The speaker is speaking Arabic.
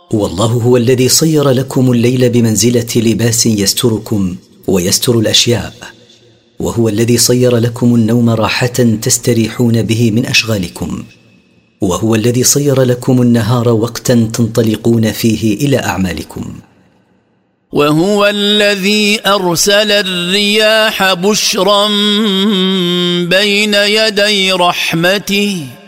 والله هو الذي صير لكم الليل بمنزلة لباس يستركم ويستر الأشياء، وهو الذي صير لكم النوم راحة تستريحون به من أشغالكم، وهو الذي صير لكم النهار وقتا تنطلقون فيه إلى أعمالكم، وهو الذي أرسل الرياح بشرا بين يدي رحمته